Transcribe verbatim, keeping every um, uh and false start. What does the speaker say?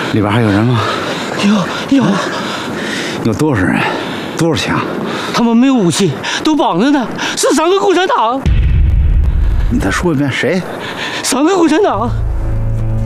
里边还有人吗？ 有有， 有多少人？多少枪？ 他们没有武器，都绑着呢，是三个共产党。 你再说一遍，谁？ 三个共产党。